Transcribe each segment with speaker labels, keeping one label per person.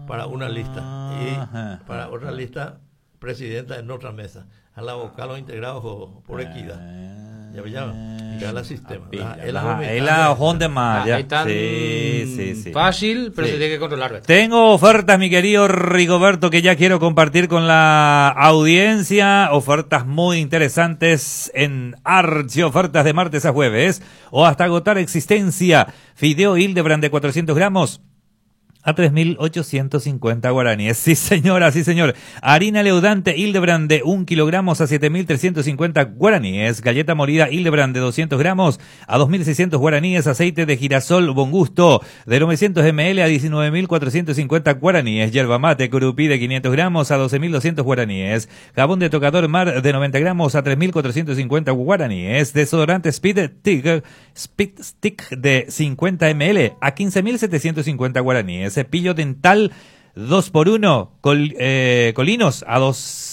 Speaker 1: para una lista y para otra lista presidenta en otra mesa. A la vocal o integrados por equidad. Ya, el sistema.
Speaker 2: La honda más.
Speaker 3: Ahí tan fácil, pero se tiene que controlar.
Speaker 2: Tengo ofertas, mi querido Rigoberto, que ya quiero compartir con la audiencia. Ofertas muy interesantes en Archi, ofertas de martes a jueves, o hasta agotar existencia. Fideo Hildebrand de 400 gramos. A 3.850 guaraníes. Sí, señora, sí, señor. Harina leudante Hildebrand de 1 kilogramos a 7.350 guaraníes. Galleta molida Hildebrand de 200 gramos a 2.600 guaraníes. Aceite de girasol Buen Gusto de 900 ml a 19.450 guaraníes. Yerba mate Curupí de 500 gramos a 12.200 guaraníes. Jabón de tocador Mar de 90 gramos a 3.450 guaraníes. Desodorante Speed Stick de 50 ml a 15.750 guaraníes. Cepillo dental 2x1 Colinos a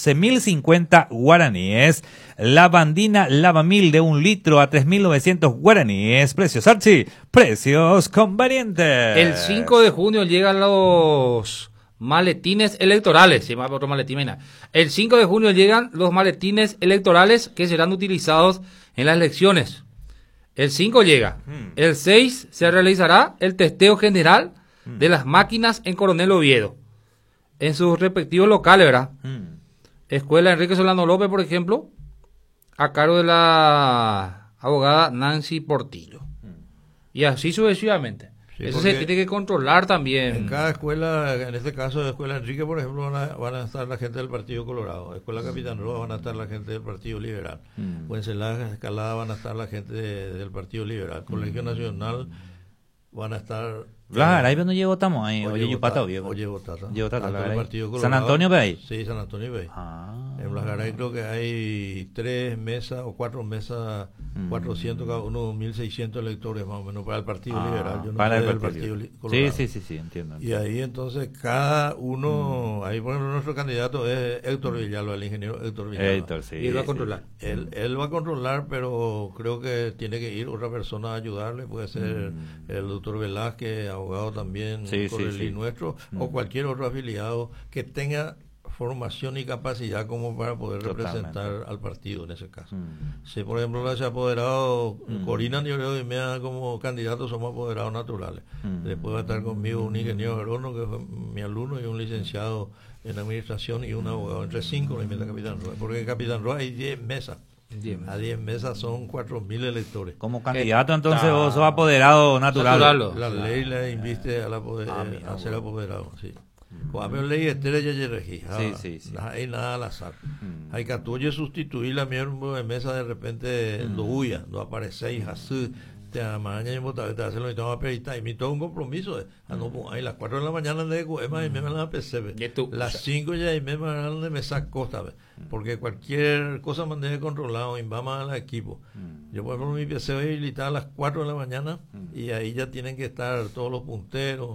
Speaker 2: 12.050 guaraníes. Lavandina Lavamil de 1 litro a 3.900 guaraníes. Precios Archi, precios convenientes.
Speaker 3: El 5 de junio llegan los maletines electorales. Se llama otro maletín. El 5 de junio llegan los maletines electorales que serán utilizados en las elecciones. El 5 llega. El 6 se realizará el testeo general de las máquinas en Coronel Oviedo, en sus respectivos locales, ¿verdad? Escuela Enrique Solano López, por ejemplo, a cargo de la abogada Nancy Portillo. Y así sucesivamente. Sí, eso se tiene que controlar también.
Speaker 1: En cada escuela, en este caso de Escuela Enrique, por ejemplo, van a estar la gente del Partido Colorado. Escuela Capitán Roa van a estar la gente del Partido Liberal. Wenceslao Escalada van a estar la gente del Partido Liberal. Colegio Nacional van a estar...
Speaker 2: Claro, ahí no llevo estamos ahí.
Speaker 1: Oye,
Speaker 2: Yupata, viejo.
Speaker 1: Oye, Botata.
Speaker 2: San Antonio Bay.
Speaker 1: Sí, San Antonio Bay. En Las Garay creo que hay 3 mesas o 4 mesas, 400 cada uno, 1.600 electores más o menos para el Partido Liberal. Yo no
Speaker 2: para
Speaker 1: sé
Speaker 2: el
Speaker 1: Partido
Speaker 2: Colorado. Sí, entiendo.
Speaker 1: Y ahí entonces cada uno, ahí por ejemplo nuestro candidato es Héctor Villalba, el ingeniero Héctor Villalba.
Speaker 2: Héctor, sí.
Speaker 3: Y él va a controlar.
Speaker 1: Él va a controlar, pero creo que tiene que ir otra persona a ayudarle, puede ser el doctor Velázquez, abogado también, nuestro, o cualquier otro afiliado que tenga formación y capacidad como para poder representar al partido en ese caso. Si por ejemplo se ha apoderado Corina Nioreo y Mea como candidato, somos apoderados naturales. Después va a estar conmigo un ingeniero agrónomo que fue mi alumno y un licenciado en administración y un abogado, entre 5 la meta Capitán Roa, porque en Capitán Roa hay 10 mesas. A 10 mesas son 4.000 electores.
Speaker 2: Como candidato entonces vos sos apoderado natural.
Speaker 1: La ley le invite a ser apoderado, sí. Cuando ley estrella y regí, no hay nada al azar. Hay que tú sustituir la miembro de mesa de repente no huya, no aparece así. Te amaña y te hacen lo que tengo a peritar. Y mi todo un compromiso. Ahí las 4 de la mañana de Coema y me van a PC. Las 5 ya y me van a mesa costa. Porque cualquier cosa mantiene controlado y vamos al equipo. Yo por ejemplo mi PC voy a habilitar a las 4 de la mañana y ahí ya tienen que estar todos los punteros.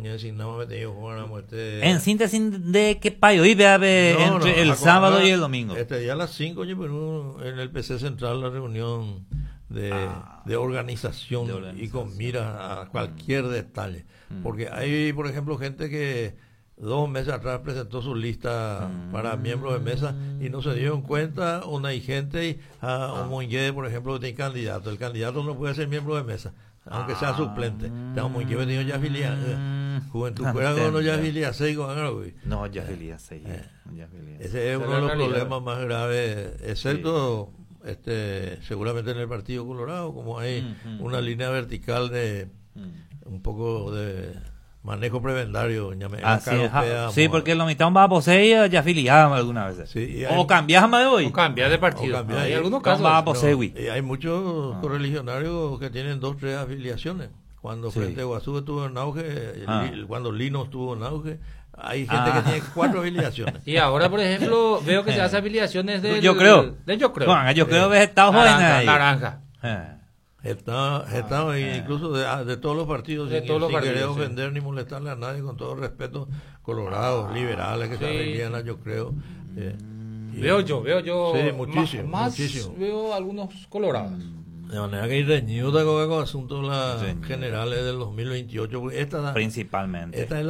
Speaker 2: En síntesis de qué payo y entre el sábado y el domingo.
Speaker 1: Ya a las 5 en el PC central la reunión de organización y con mira a cualquier detalle. Porque hay, por ejemplo, gente que 2 meses atrás presentó su lista para miembros de mesa y no se dieron cuenta, o no hay gente, un monje, por ejemplo, que tiene candidato. El candidato no puede ser miembro de mesa, aunque sea suplente. Un monje que tiene ya afiliado. Juventud fuera no ya afiliado 6 con algo.
Speaker 2: No, ya afiliado 6.
Speaker 1: Ese es uno de los problemas más graves, excepto... seguramente en el Partido Colorado, como hay una línea vertical de un poco de manejo prebendario.
Speaker 2: Sí, porque lo mitad va a poseer ya afiliado algunas veces.
Speaker 1: Sí,
Speaker 2: o cambias más de hoy.
Speaker 3: O cambias de partido.
Speaker 1: Hay
Speaker 3: algunos casos.
Speaker 2: Va a poseer,
Speaker 1: y hay muchos correligionarios que tienen 2 o 3 afiliaciones. Cuando Frente Guazú estuvo en auge, cuando Lino estuvo en auge, hay gente que tiene 4 afiliaciones.
Speaker 3: Y ahora, por ejemplo, veo que se hace afiliaciones del
Speaker 2: Yo creo.
Speaker 3: Yo creo
Speaker 2: que Estados jóvenes.
Speaker 3: Naranja.
Speaker 1: Está incluso de todos los partidos,
Speaker 3: sin
Speaker 1: querer ofender ni molestarle a nadie, con todo respeto, colorados, liberales que se afilian, yo creo.
Speaker 3: Veo yo.
Speaker 1: Sí, muchísimo.
Speaker 3: Muchísimo. Veo algunos colorados.
Speaker 1: De manera que hay reñuda con asuntos generales del 2028. Principalmente. Esta es